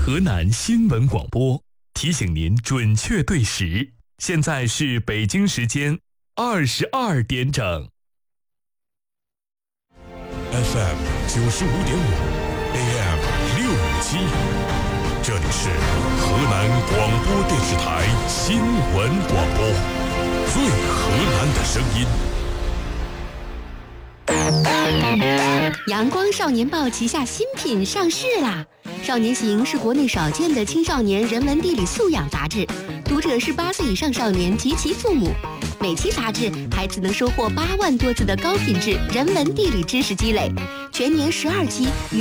河南新闻广播提醒您准确对时，现在是北京时间22点整。 FM 95.5 AM 657，这里是河南广播电视台新闻广播，最河南的声音。 阳光少年报旗下新品上市啦！少年行是国内少见的青少年人文地理素养杂志，读者是8岁以上少年及其父母。每期杂志，孩子能收获8万多字的高品质人文地理知识积累，全年12期。